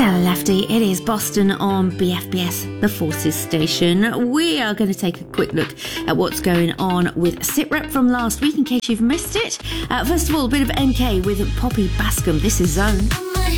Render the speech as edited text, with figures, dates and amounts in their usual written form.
Stella Lafty, it is Boston on BFBS, the Forces station. We are going to take a quick look at what's going on with SITREP from last week in case you've missed it. First of all, a bit of NK with Poppy Bascom. This is Zone.